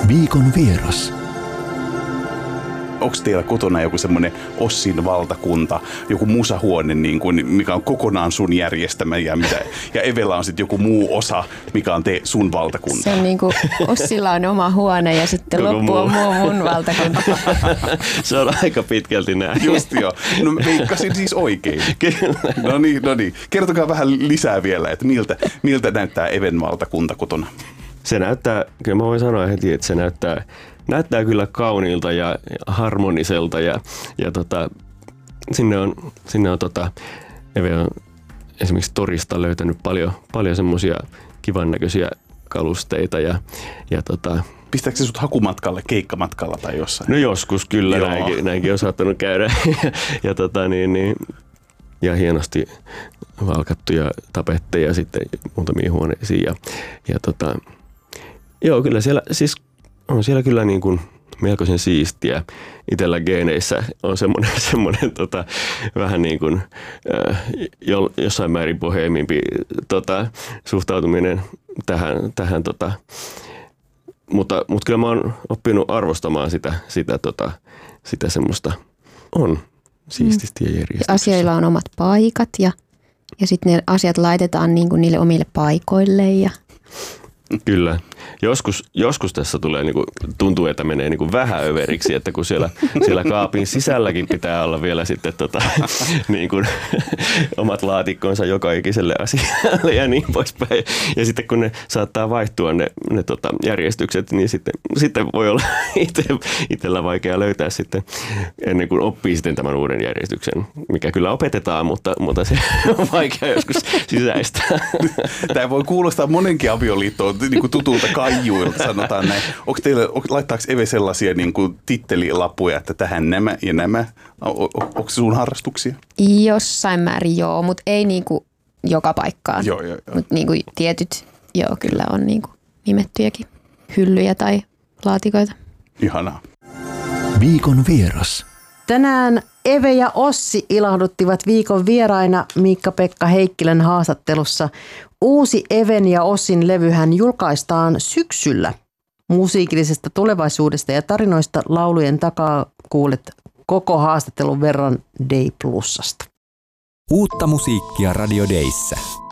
Viikon vieras. Onko teillä kotona joku semmoinen Ossin valtakunta, joku musahuone, niin kuin, mikä on kokonaan sun järjestämä ja Evellä on sitten joku muu osa, mikä on sun valtakunta? Se on niin kuin Ossilla on oma huone ja sitten loppu on mun valtakunta. Se on aika pitkälti näin. Just joo. No veikkasin siis oikein. No niin. Kertokaa vähän lisää vielä, että miltä näyttää Even valtakunta kotona? Se näyttää, kyllä mä voin sanoa heti, että se näyttää kyllä kauniilta ja harmoniselta ja sinne on Eve on esimerkiksi torista löytänyt paljon semmoisia kivan näköisiä kalusteita ja Pistääkö se sut hakumatkalle, keikkamatkalla tai jossain? No joskus kyllä, näinkin on saattanut käydä ja hienosti valkattuja tapetteja sitten muutamiin huoneisiin joo, kyllä siellä siis on siellä kyllä niin kuin melkoisen siistiä. Itsellä geeneissä on semmoinen vähän niin kuin jossain määrin boheemimpi suhtautuminen tähän mutta kyllä mä oon oppinut arvostamaan sitä semmoista on siististi ja järjestyksessä. Asioilla on omat paikat ja sitten ne asiat laitetaan niin kuin niille omille paikoille ja Kyllä. Joskus tässä tulee, tuntuu, että menee vähän överiksi, että kun siellä kaapin sisälläkin pitää olla vielä sitten omat laatikkonsa joka ikiselle asialle ja niin poispäin. Ja sitten kun ne saattaa vaihtua ne järjestykset, niin sitten voi olla itsellä vaikea löytää sitten ennen kuin oppii sitten tämän uuden järjestyksen, mikä kyllä opetetaan, mutta se on vaikea joskus sisäistää. Tämä voi kuulostaa monenkin avioliittoon niin tutulta kaijuilta, sanotaan näin. Laittaako Eve sellaisia niin kuin tittelilappuja, että tähän nämä ja nämä? Onko se sun harrastuksia? Jossain määrin joo, mutta ei niin kuin joka paikkaan. Joo. Mutta niin kuin tietyt kyllä on niin kuin nimettyjäkin hyllyjä tai laatikoita. Ihanaa. Viikon vieras. Tänään Eve ja Ossi ilahduttivat viikon vieraina Miikka-Pekka Heikkilän haastattelussa. Uusi Even ja Ossin levyhän julkaistaan syksyllä. Musiikillisesta tulevaisuudesta ja tarinoista laulujen takaa kuulet koko haastattelun verran Day Plusasta. Uutta musiikkia Radio Dayssä.